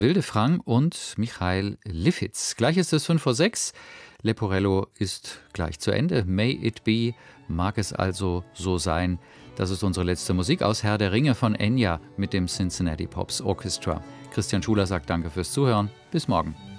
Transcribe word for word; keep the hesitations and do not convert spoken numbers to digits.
Wilde Frank und Michael Lifshitz. Gleich ist es fünf vor sechs. Leporello ist gleich zu Ende. May it be, mag es also so sein. Das ist unsere letzte Musik aus Herr der Ringe von Enya mit dem Cincinnati Pops Orchestra. Christian Schuler sagt Danke fürs Zuhören. Bis morgen.